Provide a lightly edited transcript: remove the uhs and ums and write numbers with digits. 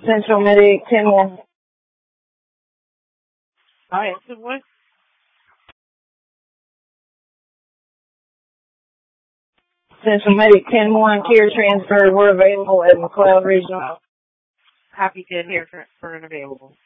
Central Medic 10-1. Hi, what? Central Medic 10-1, care transfer. We're available at McLeod Regional. Happy to hear for an available.